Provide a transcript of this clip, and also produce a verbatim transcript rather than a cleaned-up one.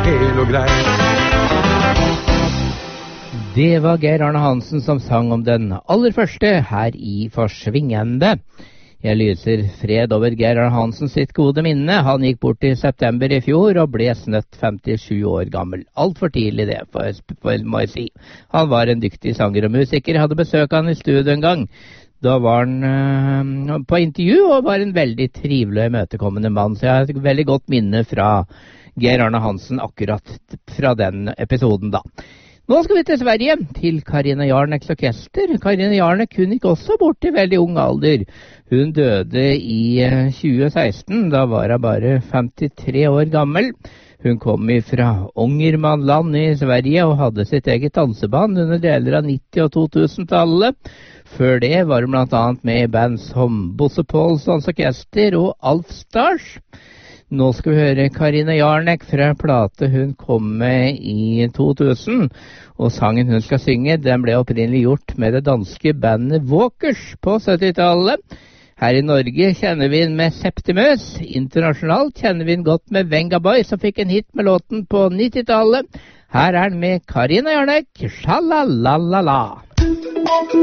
hel og grei. Det var Geir Arne Hansen som sang om den aller første her i Forsvingende. Jeg lyser fred over Geir Arne Hansen sitt gode minne. Han gikk bort i september i fjor og ble snøtt femtisju år gammel. Alt for tidlig det, for, for, må jeg si. Han var en dyktig sanger og musiker. Jeg hadde besøk av han i studio en gang. Da var han øh, på intervju og var en veldig trivelig og imøtekommende mann. Så jeg har et veldig godt minne fra Geir Arne Hansen akkurat fra den episoden da. Nå skal vi til Sverige, til Carina Jarneks orkester. Carina Jarnek hun gikk også bort i veldig ung alder. Hun døde i tjue seksten, da var hun bare femtitre år gammel. Hun kom fra Ångermanland i Sverige og hadde sitt eget danseband under deler av nitti- og to-tusen-tallet. Før det var hun blant annet med i band som Bosse Paulssons orkester og Alf Stars. Nå skal vi høre Carina Jarnek fra plate hun kom med i to tusen, og sangen hun skal synge, den ble opprinnelig gjort med det danske bandet Walkers på syttitallet. Her i Norge kjenner vi den med Septimus, internasjonalt kjenner vi den godt med Venga Boy, som fikk en hit med låten på nittitallet. Her er den med Carina Jarnek, Sha-la-la-la-la.